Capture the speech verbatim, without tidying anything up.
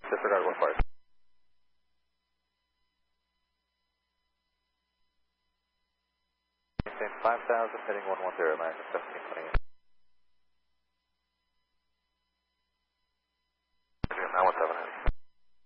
Disregard one part. Maintain five thousand, heading one one zero, American seventeen twenty-eight.